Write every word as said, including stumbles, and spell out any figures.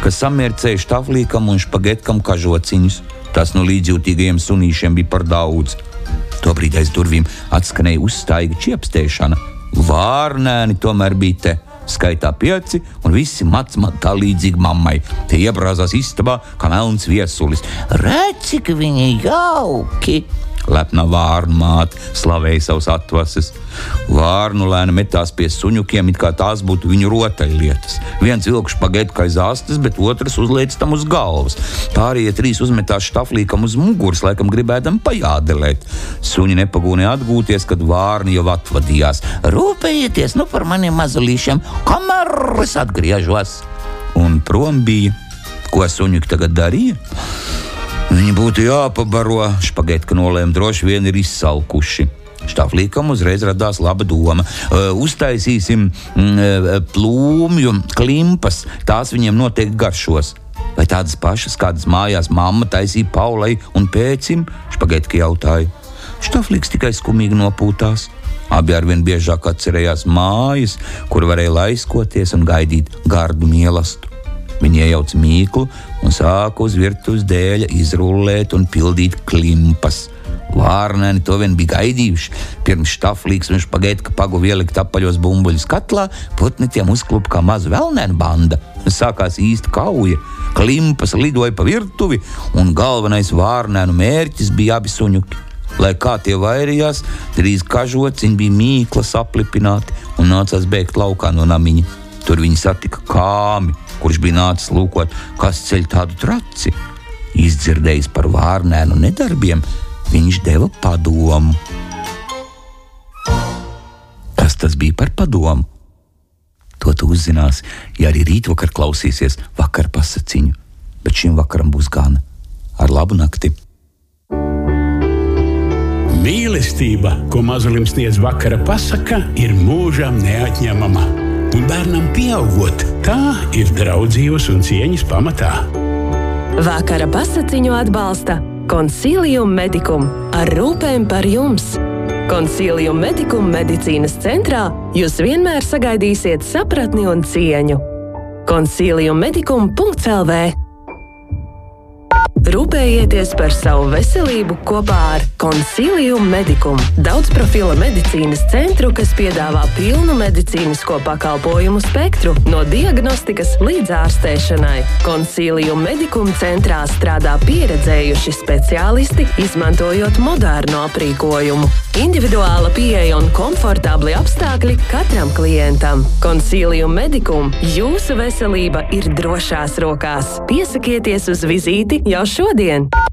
kas samiercēja štaflīkam un špagetkam kažociņus. Tas no līdzjūtīgajiem sunīšiem bija par daudz. Tobrīd aiz durvīm atskanēja uzstaiga čiepstēšana. Vārnēni tomēr bija te, skaitā pieci, un visi mac tā līdzīgi mammai. Tie iebrāzās istabā, kā melns viesulis. Redz, cik viņi jauki! Lepnā vārnu māte slavēja savus atvases. Vārnu lēna metās pie suņukiem, it kā tās būtu viņu rotaļlietas. Viens vilka špagetu aiz astes, bet otrs uzliec tam uz galvas. Pārējie trīs uzmetās štaflīkam uz muguras, laikam gribēdam pajādelēt. Suņi nepagūnēja atgūties, kad vārni jau atvadījās. Rūpējieties nu par maniem mazulīšiem, kamēr es atgriežos. Un prom bija. Ko suņuki tagad darīja? Viņi būtu jāpabaro, špagetka nolēma droši vien ir izsalkuši. Štaflīkam uzreiz radās laba doma. Uh, uztaisīsim uh, plūmju klimpas, tās viņiem noteikti garšos. Vai tādas pašas, kādas mājās mamma taisīja Paulai un pēcim? Špagetka jautāja. Štaflīks tikai skumīgi nopūtās. Abi arvien biežāk atcerējās mājas, kur varēja laiskoties un gaidīt gardu mielastu. Viņi iejauca mīklu un sāka uz virtuves dēļa izrullēt un pildīt klimpas. Vārnēni to vien bija gaidījuši. Pirms štaflīks un špagetka paguva ielikt apaļos bumbuļus katlā, putni tiem uzklupa kā mazu velnēnu banda. Sākās īsta kauja. Klimpas lidoja pa virtuvi, un galvenais vārnēnu mērķis bija abi suņuki. Lai kā tie vairījās, drīz kažociņi bija mīklas aplipināti un nācās bēgt laukā no namiņa. Tur viņi satika Kāmi, kurš bija nācis lūkot, kas ceļ tādu traci. Izdzirdējis par vārnēnu nedarbiem, viņš deva padomu. Kas tas bija par padomu? To tu uzzināsi, ja arī rītvakar klausīsies vakar pasaciņu. Bet šim vakaram būs gana. Ar labu nakti! Mīlestība, ko mazulim sniedz vakara pasaka, ir mūžam neatņemama. Un bērnam pieaugot, tā ir draudzības un cieņas pamatā. Vakara pasaciņu atbalsta Consilium Medicum ar rūpēm par jums. Consilium Medicum medicīnas centrā jūs vienmēr sagaidīsiet sapratni un cieņu. consilium medicum punkts l v Rūpējieties par savu veselību kopā ar Consilium Medicum, daudzprofila medicīnas centru, kas piedāvā pilnu medicīnisko pakalpojumu spektru, no diagnostikas līdz ārstēšanai. Consilium Medicum centrā strādā pieredzējuši speciālisti, izmantojot modernu aprīkojumu. Individuāla pieeja un komfortabli apstākļi katram klientam. Consilium Medicum, jūsu veselība ir drošās rokās. Piesakieties uz vizīti jau šodien!